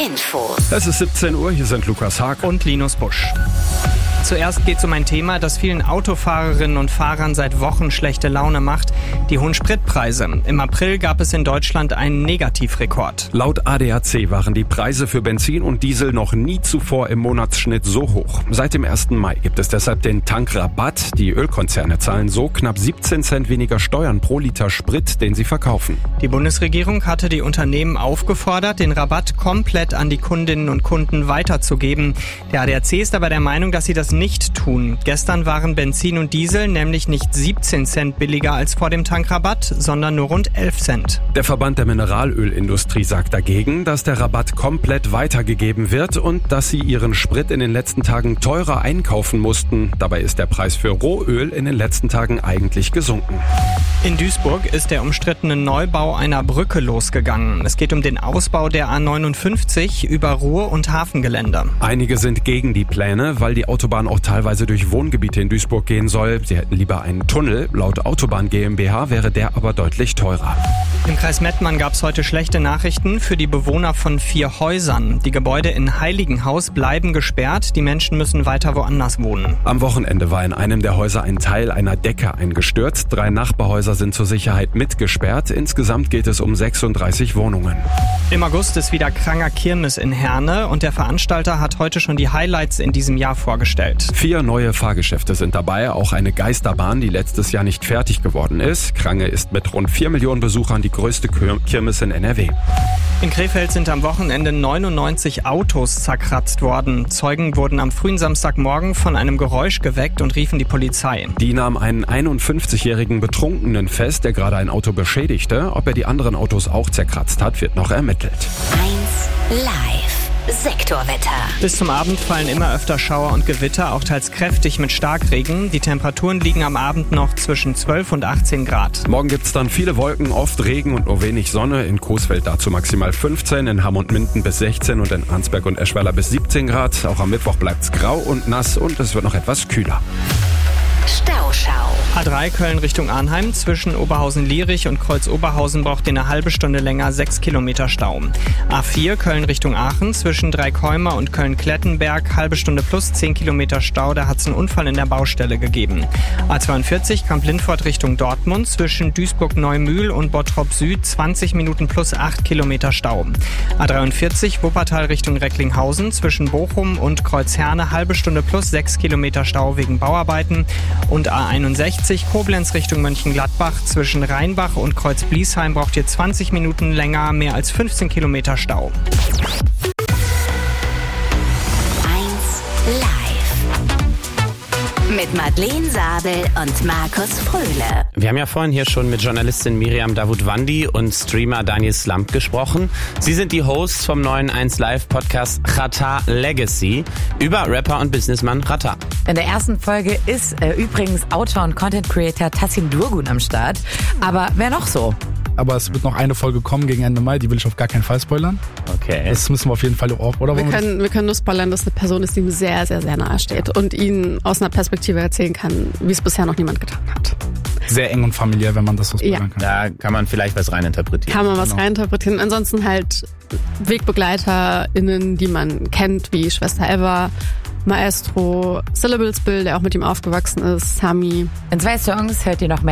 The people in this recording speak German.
Infos. Es ist 17 Uhr, hier sind Lukas Haag und Linus Busch. Zuerst geht es um ein Thema, das vielen Autofahrerinnen und Fahrern seit Wochen schlechte Laune macht: die hohen Spritpreise. Im April gab es in Deutschland einen Negativrekord. Laut ADAC waren die Preise für Benzin und Diesel noch nie zuvor im Monatsschnitt so hoch. Seit dem 1. Mai gibt es deshalb den Tankrabatt. Die Ölkonzerne zahlen so knapp 17 Cent weniger Steuern pro Liter Sprit, den sie verkaufen. Die Bundesregierung hatte die Unternehmen aufgefordert, den Rabatt komplett an die Kundinnen und Kunden weiterzugeben. Der ADAC ist aber der Meinung, dass sie das nicht tun. Gestern waren Benzin und Diesel nämlich nicht 17 Cent billiger als vor dem Tankrabatt, sondern nur rund 11 Cent. Der Verband der Mineralölindustrie sagt dagegen, dass der Rabatt komplett weitergegeben wird und dass sie ihren Sprit in den letzten Tagen teurer einkaufen mussten. Dabei ist der Preis für Rohöl in den letzten Tagen eigentlich gesunken. In Duisburg ist der umstrittene Neubau einer Brücke losgegangen. Es geht um den Ausbau der A59 über Ruhr- und Hafengelände. Einige sind gegen die Pläne, weil die Autobahn auch teilweise durch Wohngebiete in Duisburg gehen soll. Sie hätten lieber einen Tunnel. Laut Autobahn GmbH wäre der aber deutlich teurer. Im Kreis Mettmann gab es heute schlechte Nachrichten für die Bewohner von 4 Häusern. Die Gebäude in Heiligenhaus bleiben gesperrt. Die Menschen müssen weiter woanders wohnen. Am Wochenende war in einem der Häuser ein Teil einer Decke eingestürzt. 3 Nachbarhäuser sind zur Sicherheit mitgesperrt. Insgesamt geht es um 36 Wohnungen. Im August ist wieder Kranger Kirmes in Herne und der Veranstalter hat heute schon die Highlights in diesem Jahr vorgestellt. 4 neue Fahrgeschäfte sind dabei, auch eine Geisterbahn, die letztes Jahr nicht fertig geworden ist. Krange ist mit rund 4 Millionen Besuchern die größte Kirmes in NRW. In Krefeld sind am Wochenende 99 Autos zerkratzt worden. Zeugen wurden am frühen Samstagmorgen von einem Geräusch geweckt und riefen die Polizei. Die nahm einen 51-jährigen Betrunkenen fest, der gerade ein Auto beschädigte. Ob er die anderen Autos auch zerkratzt hat, wird noch ermittelt. 1 Live. Sektorwetter. Bis zum Abend fallen immer öfter Schauer und Gewitter, auch teils kräftig mit Starkregen. Die Temperaturen liegen am Abend noch zwischen 12 und 18 Grad. Morgen gibt's dann viele Wolken, oft Regen und nur wenig Sonne. In Coesfeld dazu maximal 15, in Hamm und Minden bis 16 und in Arnsberg und Eschweiler bis 17 Grad. Auch am Mittwoch bleibt's grau und nass und es wird noch etwas kühler. Stauschau. A3 Köln Richtung Arnheim. Zwischen Oberhausen-Lierich und Kreuz-Oberhausen braucht ihr eine halbe Stunde länger 6 Kilometer Stau. A4 Köln Richtung Aachen. Zwischen Dreikäumer und Köln-Klettenberg halbe Stunde plus 10 Kilometer Stau. Da hat es einen Unfall in der Baustelle gegeben. A42 Kamp-Lindfort Richtung Dortmund. Zwischen Duisburg-Neumühl und Bottrop Süd 20 Minuten plus 8 Kilometer Stau. A43 Wuppertal Richtung Recklinghausen. Zwischen Bochum und Kreuzherne halbe Stunde plus 6 Kilometer Stau wegen Bauarbeiten. Und A61 Koblenz Richtung Mönchengladbach. Zwischen Rheinbach und Kreuz-Bliesheim braucht ihr 20 Minuten länger, mehr als 15 Kilometer Stau. 1 Live. Mit Madeleine Sabel und Markus Fröhle. Wir haben ja vorhin hier schon mit Journalistin Miriam Davutwandi und Streamer Daniel Slamp gesprochen. Sie sind die Hosts vom neuen 1 Live Podcast Xatar Legacy über Rapper und Businessman Xatar. In der ersten Folge ist übrigens Autor und Content Creator Tassin Durgun am Start. Aber wer noch so? Aber es wird noch eine Folge kommen gegen Ende Mai, die will ich auf gar keinen Fall spoilern. Okay. Das müssen wir auf jeden Fall auch, oder? Wir können nur spoilern, dass eine Person ist, die ihm sehr, sehr, sehr nahe steht und ihn aus einer Perspektive erzählen kann, wie es bisher noch niemand getan hat. Sehr eng und familiär, wenn man das so spoilern kann. Da kann man vielleicht was reininterpretieren. Kann man was reininterpretieren. Ansonsten halt WegbegleiterInnen, die man kennt, wie Schwester Eva, Maestro, Syllables Bill, der auch mit ihm aufgewachsen ist, Sami. In 2 Songs hört ihr noch mehr